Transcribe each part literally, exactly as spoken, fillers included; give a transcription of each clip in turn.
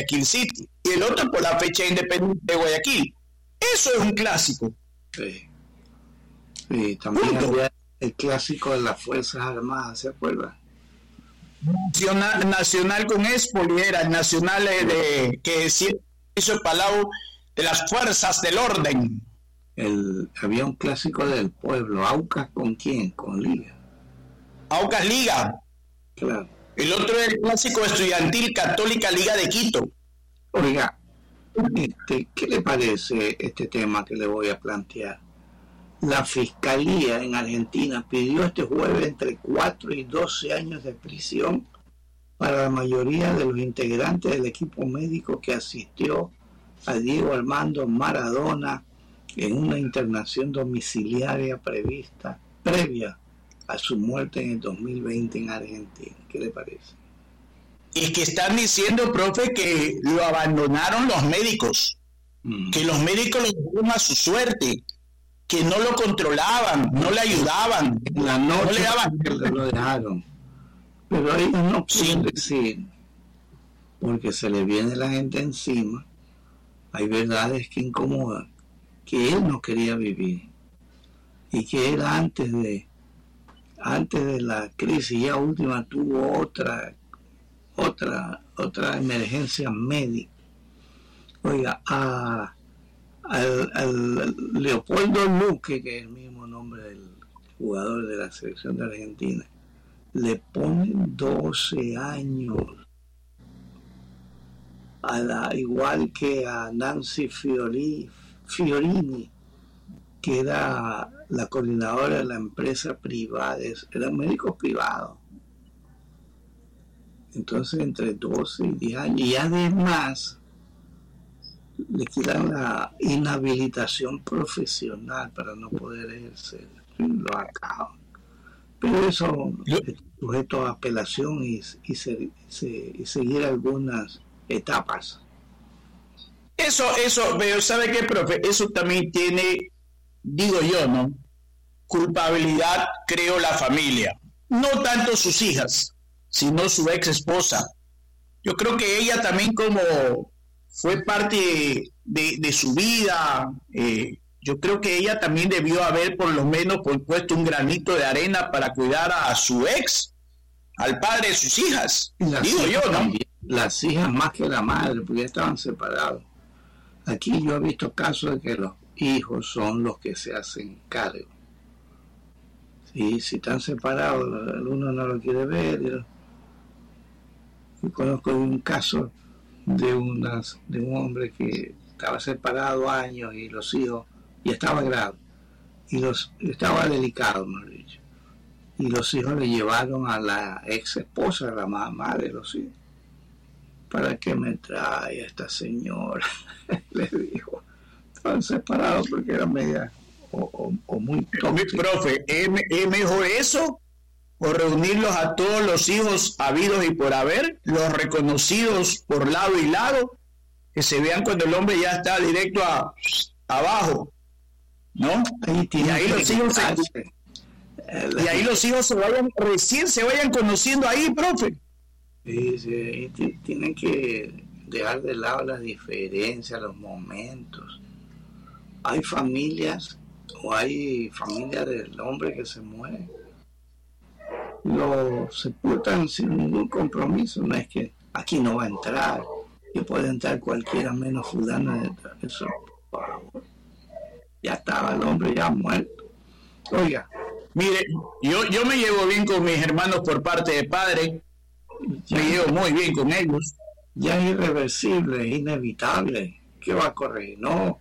Guayaquil City, y el otro por la fecha de independencia de Guayaquil. Eso es un clásico. Sí. Y también Punto. había el clásico de las Fuerzas Armadas, ¿se acuerdan? Nacional, nacional con Espoli era el nacional de, que hizo el Palau de las Fuerzas del Orden. El, había un clásico del pueblo, Aucas ¿con quién? Con Liga. Aucas Liga. Claro. El otro es el clásico estudiantil Católica Liga de Quito. Oiga, este, ¿qué le parece este tema que le voy a plantear? La Fiscalía en Argentina pidió este jueves entre cuatro y doce años de prisión para la mayoría de los integrantes del equipo médico que asistió a Diego Armando Maradona en una internación domiciliaria prevista, previa a su muerte en el dos mil veinte en Argentina. ¿Qué le parece? Y que están diciendo, profe, que lo abandonaron los médicos, mm. que los médicos lo dejaron a su suerte, que no lo controlaban, no le ayudaban, en la noche no le daban. Lo dejaron. Pero ellos no pueden sí. decir, porque se le viene la gente encima, hay verdades que incomodan, que él no quería vivir, y que él antes de antes de la crisis ya última tuvo otra otra otra emergencia médica. Oiga, a Al, al Leopoldo Luque, que es el mismo nombre del jugador de la selección de Argentina, le ponen doce años, a la, igual que a Nancy Fiori, Fiorini, que era la coordinadora de la empresa privada, eran médicos privados. Entonces entre doce y diez años, y además le quitan la inhabilitación profesional para no poder ejercer, lo acaban. Pero eso es sujeto a apelación y, y, se, se, y seguir algunas etapas. Eso, eso, pero ¿sabe qué, profe? Eso también tiene, digo yo, ¿no? Culpabilidad, creo, la familia. No tanto sus hijas, sino su ex esposa. Yo creo que ella también como fue parte de, de su vida, eh, yo creo que ella también debió haber por lo menos puesto un granito de arena para cuidar a su ex, al padre de sus hijas, digo yo, ¿no? También, las hijas más que la madre, porque ya estaban separados. Aquí yo he visto casos de que los hijos son los que se hacen cargo. Sí, si están separados, el uno no lo quiere ver. Yo conozco un caso de unas de un hombre que estaba separado años y los hijos y estaba grave y los estaba delicado, mejor dicho, y los hijos le llevaron a la ex esposa, a la mamá de los hijos, para que me trae a esta señora. Le dijo, estaban separados porque era media o, o, o muy tóxica. Profe, ¿es, ¿es mejor eso o reunirlos a todos los hijos habidos y por haber, los reconocidos por lado y lado, que se vean cuando el hombre ya está directo a, abajo, ¿no? Ahí y ahí los hijos se, y ahí los hijos se vayan, recién se vayan conociendo ahí, profe. Sí, sí, t- tienen que dejar de lado las diferencias, los momentos. Hay familias, o hay familias del hombre que se muere, lo sepultan sin ningún compromiso. No es que aquí no va a entrar, que puede entrar cualquiera menos fulano de eso. Por favor. Ya estaba el hombre ya muerto. Oiga, mire, yo, yo me llevo bien con mis hermanos por parte de padre, ya, me llevo muy bien con ellos. Ya es irreversible, es inevitable. ¿Qué va a corregir? No,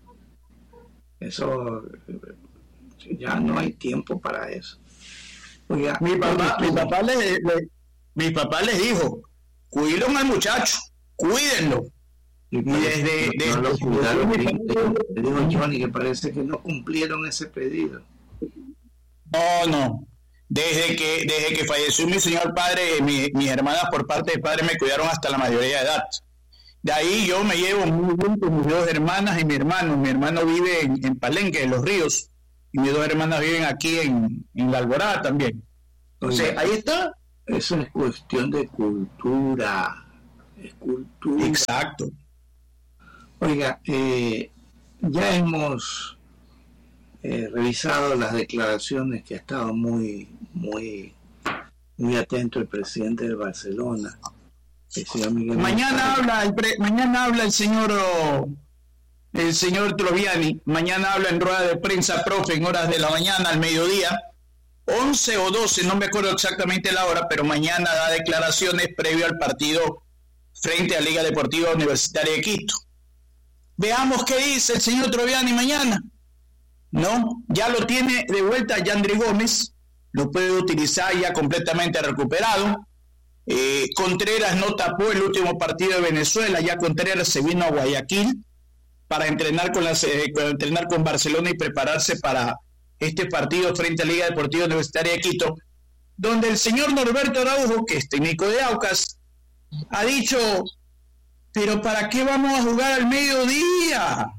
eso ya no hay tiempo para eso. Oiga, mi papá, mi papá les, les, mi papá les dijo, cuiden al muchacho, cuídenlo. Y desde, desde no lo cuidaron, le digo Johnny que parece que no cumplieron ese pedido. No, no. Desde que desde que falleció mi señor padre, mi, mis hermanas por parte de padre me cuidaron hasta la mayoría de edad. De ahí yo me llevo muy bien con mis dos hermanas y mi hermano. Mi hermano vive en, en Palenque, en Los Ríos, y mis dos hermanas viven aquí en, en La Alborada también. Entonces, Oiga, ahí está. Eso es cuestión de cultura. escultura. Exacto. Oiga, eh, ya hemos eh, revisado las declaraciones que ha estado muy, muy, muy atento el presidente del Barcelona, el señor Miguel Mañana habla el pre, mañana habla el señor el señor Troviani, mañana habla en rueda de prensa, profe, en horas de la mañana, al mediodía, once o doce, no me acuerdo exactamente la hora, pero mañana da declaraciones previo al partido frente a Liga Deportiva Universitaria de Quito. Veamos qué dice el señor Troviani mañana. No, ya lo tiene de vuelta Yandri Gómez, lo puede utilizar ya completamente recuperado. Eh, Contreras no tapó el último partido de Venezuela, ya Contreras se vino a Guayaquil para entrenar con, las, eh, para entrenar con Barcelona y prepararse para este partido frente a Liga Deportiva Universitaria de Quito, donde el señor Norberto Araujo, que es técnico de Aucas, ha dicho, pero ¿para qué vamos a jugar al mediodía?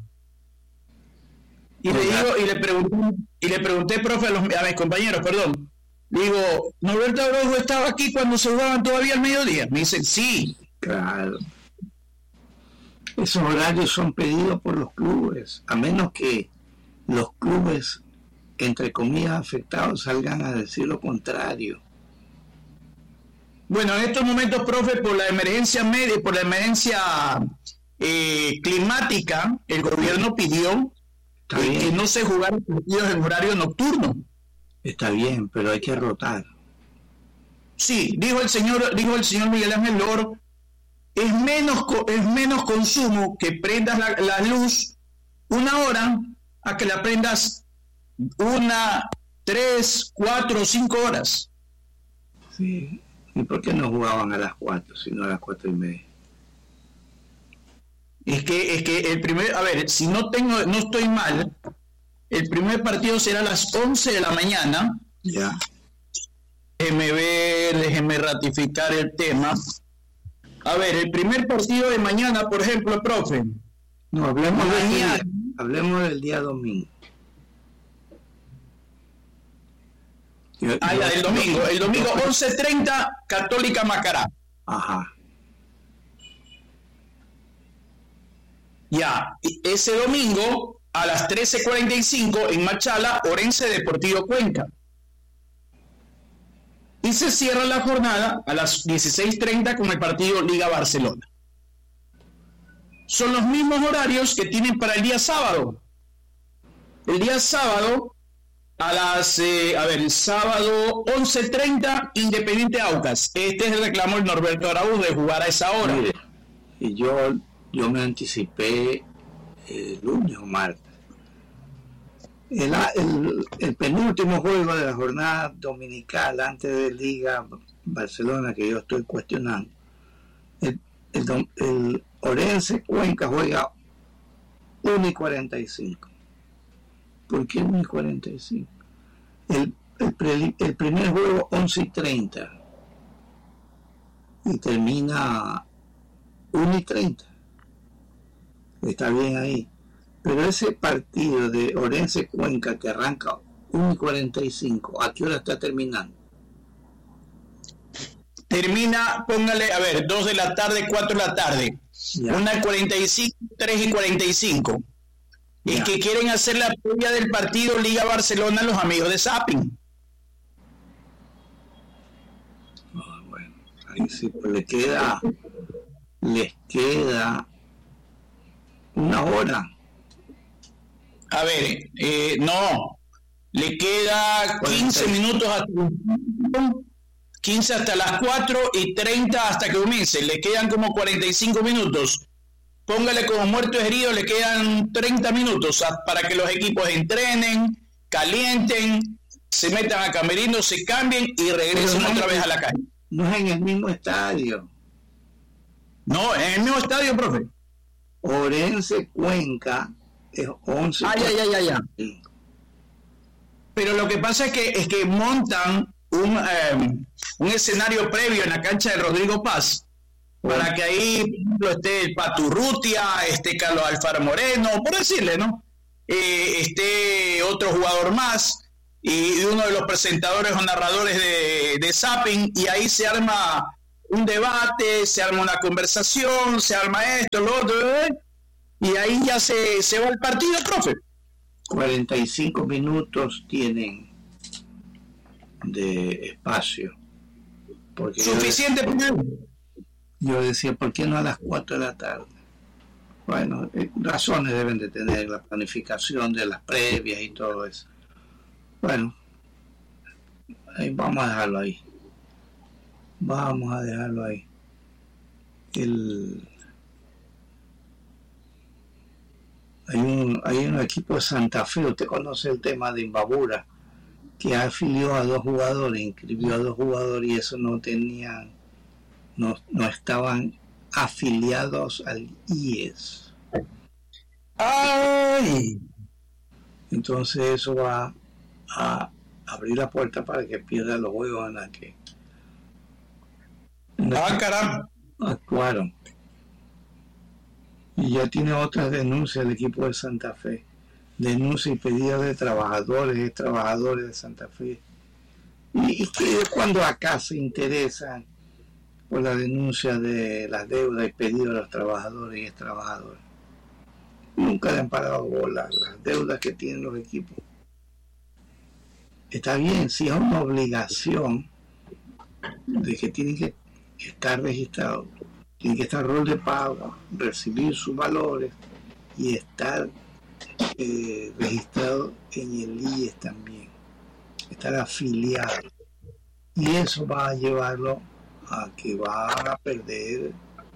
Y le digo, y le pregunté, y le pregunté, profe, a, los, a mis compañeros, perdón, digo, ¿Norberto Araujo estaba aquí cuando se jugaban todavía al mediodía? Me dicen, sí. Claro. Esos horarios son pedidos por los clubes, a menos que los clubes, entre comillas, afectados salgan a decir lo contrario. Bueno, en estos momentos, profe, por la emergencia media, por la emergencia eh, climática, el gobierno pidió eh, que no se jugaran partidos en horario nocturno. Está bien, pero hay que rotar. Sí, dijo el señor, dijo el señor Miguel Ángel Lor, es menos es menos consumo que prendas la, la luz una hora a que la prendas una, tres, cuatro o cinco horas. Sí. ¿Y por qué no jugaban a las cuatro, sino a las cuatro y media? Es que, es que el primer, a ver, si no tengo, no estoy mal, el primer partido será a las once de la mañana. Ya. Déjeme ver, déjeme ratificar el tema. A ver, el primer partido de mañana, por ejemplo, profe. No, hablemos, mañana, del, día, hablemos del día domingo. Yo, ah, ya, el domingo. El domingo once treinta, Católica Macará. Ajá. Ya, ese domingo a las trece cuarenta y cinco en Machala, Orense Deportivo Cuenca. Y se cierra la jornada a las dieciséis treinta con el partido Liga Barcelona. Son los mismos horarios que tienen para el día sábado. El día sábado a las, eh, a ver, el sábado once treinta, Independiente Aucas. Este es el reclamo del Norberto Araújo de jugar a esa hora. Mire, y yo, yo me anticipé el lunes o martes. El, el, el penúltimo juego de la jornada dominical antes de Liga Barcelona, que yo estoy cuestionando, el, el, el Orense Cuenca juega uno y cuarenta y cinco. ¿Por qué uno y cuarenta y cinco? El, el, pre, el primer juego once y treinta y termina uno y treinta. Está bien ahí. Pero ese partido de Orense Cuenca que arranca uno y cuarenta y cinco, ¿a qué hora está terminando? Termina, póngale, a ver, dos de la tarde, cuatro de la tarde. Ya. una y cuarenta y cinco, tres y cuarenta y cinco. Es que quieren hacer la previa del partido Liga Barcelona los amigos de Zapping. Oh, bueno, ahí sí, pues le queda, les queda una hora. A ver, eh, no, le queda quince minutos hasta, quince hasta las cuatro y treinta hasta que comience, le quedan como cuarenta y cinco minutos. Póngale como muerto herido, le quedan treinta minutos para que los equipos entrenen, calienten, se metan a camerino, se cambien y regresen no otra vez a la calle. No es en el mismo estadio. No, es en el mismo estadio, profe. Orense Cuenca es once. Ah, ya, ya, ya, ya. Pero lo que pasa es que es que montan un, eh, un escenario previo en la cancha de Rodrigo Paz. Para que ahí, por ejemplo, esté el Paturrutia, esté Carlos Alfaro Moreno, por decirle, ¿no? Eh, esté otro jugador más, y uno de los presentadores o narradores de, de Zapping, y ahí se arma un debate, se arma una conversación, se arma esto, lo otro, ¿eh? Y ahí ya se, se va el partido, profe. cuarenta y cinco minutos tienen de espacio. Porque Suficiente. Yo decía, yo decía, ¿por qué no a las cuatro de la tarde? Bueno, eh, razones deben de tener la planificación de las previas y todo eso. Bueno, ahí vamos a dejarlo ahí. Vamos a dejarlo ahí. El, hay, un, hay un equipo de Santa Fe, usted conoce el tema de Imbabura, que afilió a dos jugadores, inscribió a dos jugadores y eso no tenían, no, no estaban afiliados al I E S. ¡Ay! Entonces eso va a abrir la puerta para que pierda los juegos en la que ¡Ah, caramba! actuaron. Y ya tiene otras denuncias el equipo de Santa Fe. Denuncia y pedido de trabajadores y trabajadores de Santa Fe. Y, y que cuando acá se interesan por la denuncia de las deudas y pedido de los trabajadores y ex trabajadores. Nunca le han parado bola las deudas que tienen los equipos. Está bien, si es una obligación de que tienen que estar registrados, tienen que estar rol de pago, recibir sus valores y estar eh, registrado en el I E S también, estar afiliado. Y eso va a llevarlo a que va a perder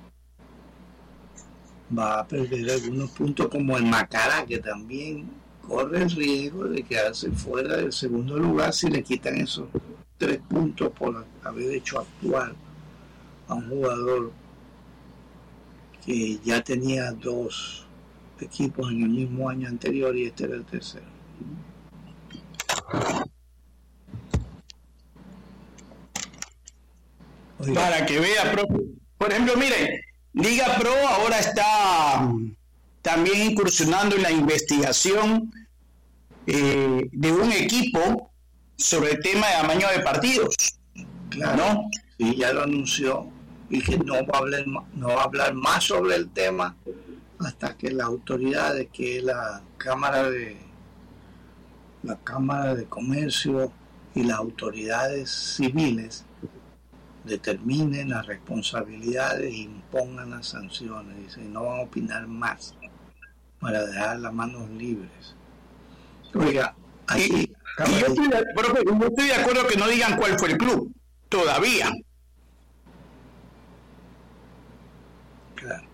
va a perder algunos puntos, como el Macará, que también corre el riesgo de quedarse fuera del segundo lugar si le quitan esos tres puntos por haber hecho actuar a un jugador que ya tenía dos equipos en el mismo año anterior y este era el tercero. Oiga. Para que vea, profe. Por ejemplo, miren, Liga Pro ahora está también incursionando en la investigación eh, de un equipo sobre el tema de amaño de partidos. Claro, ¿no? Sí, ya lo anunció y que no va a hablar, no va a hablar más sobre el tema hasta que las autoridades, que es la Cámara de la Cámara de Comercio y las autoridades civiles, determinen las responsabilidades e impongan las sanciones. Dice, no van a opinar más para dejar las manos libres. Oiga, aquí y, y yo, estoy de, profe, yo estoy de acuerdo que no digan cuál fue el club todavía. Claro.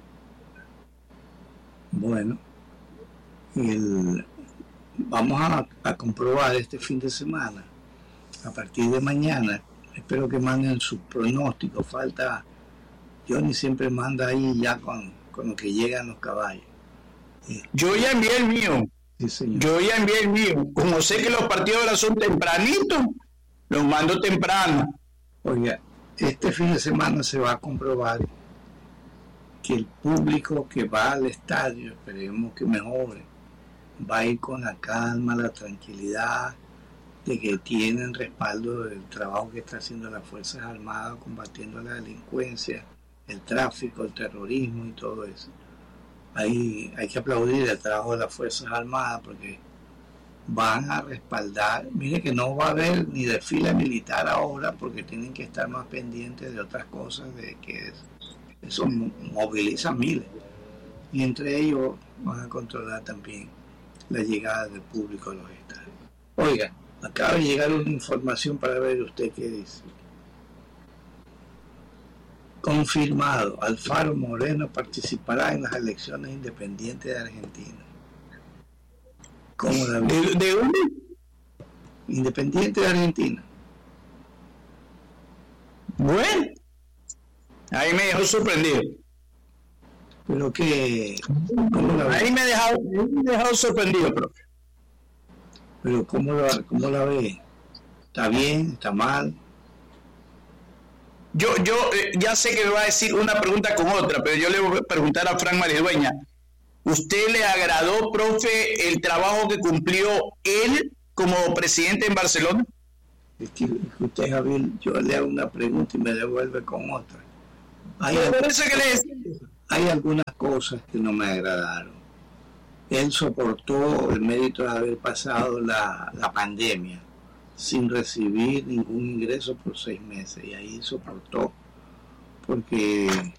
Bueno, el, vamos a, a comprobar este fin de semana, a partir de mañana. Espero que manden sus pronósticos. Falta, Johnny siempre manda ahí ya con, con lo que llegan los caballos. Eh, Yo ya envié el mío. Sí, señor. Yo ya envié el mío. Como sé que los partidos ahora son tempranitos, los mando temprano. Oiga, este fin de semana se va a comprobar que el público que va al estadio, esperemos que mejore, va a ir con la calma, la tranquilidad, de que tienen respaldo del trabajo que está haciendo las Fuerzas Armadas combatiendo la delincuencia, el tráfico, el terrorismo y todo eso. Ahí hay que aplaudir el trabajo de las Fuerzas Armadas porque van a respaldar. Mire que no va a haber ni desfile militar ahora porque tienen que estar más pendientes de otras cosas, de que eso moviliza miles. Y entre ellos van a controlar también la llegada del público a los estadios. Oiga, acaba de llegar una información para ver usted qué dice. Confirmado, Alfaro Moreno participará en las elecciones independientes de Argentina. ¿Cómo la ve? ¿De, ¿De dónde? Independiente de Argentina. Bueno, ahí me dejó sorprendido. Pero que, ¿cómo la ve? Ahí me ha dejado, me ha dejado sorprendido, profe. Pero ¿cómo la, cómo la ve? ¿Está bien? ¿Está mal? Yo, yo eh, ya sé que me va a decir una pregunta con otra, pero yo le voy a preguntar a Frank Maridueña. ¿Usted le agradó, profe, el trabajo que cumplió él como presidente en Barcelona? Es que usted, Javier, yo le hago una pregunta y me devuelve con otra. Hay, Me algo, parece que le hay algunas cosas que no me agradaron. Él soportó el mérito de haber pasado la, la pandemia sin recibir ningún ingreso por seis meses, y ahí soportó, porque